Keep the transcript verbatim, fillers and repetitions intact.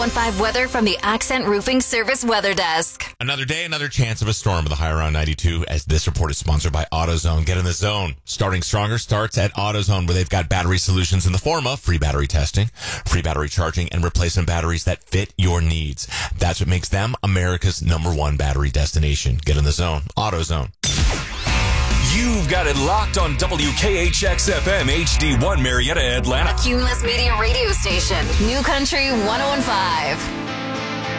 one five weather from the Accent Roofing Service Weather Desk. Another day, another chance of a storm with a high around ninety-two, as this report is sponsored by AutoZone. Get in the zone. Starting stronger starts at AutoZone, where they've got battery solutions in the form of free battery testing, free battery charging, and replacement batteries that fit your needs. That's what makes them America's number one battery destination. Get in the zone. AutoZone. You've got it locked on W K H X F M H D one Marietta, Atlanta. A Cumulus Media radio station. New Country one oh one five.